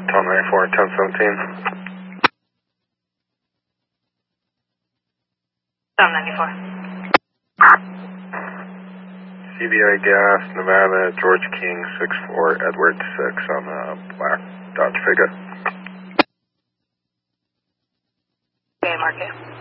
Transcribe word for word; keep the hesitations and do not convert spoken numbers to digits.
Tom ninety-four, ten seventeen. Tom ninety-four. C B I Gas, Nevada, George King, six four, Edward six on a black Dodge Figa. Okay, mark it.